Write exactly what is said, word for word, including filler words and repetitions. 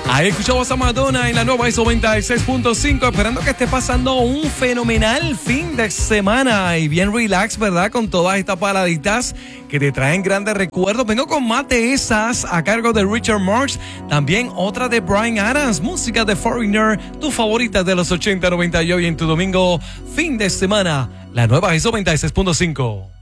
Ahí escuchamos a Madonna en la nueva X noventa y seis punto cinco, esperando que esté pasando un fenomenal fin de semana y bien relax, ¿verdad? Con todas estas baladitas que te traen grandes recuerdos. Vengo con más de esas a cargo de Richard Marx, también otra de Bryan Adams, música de Foreigner, tu favorita de los ochenta, noventa y hoy en tu domingo fin de semana, la nueva X noventa y seis punto cinco.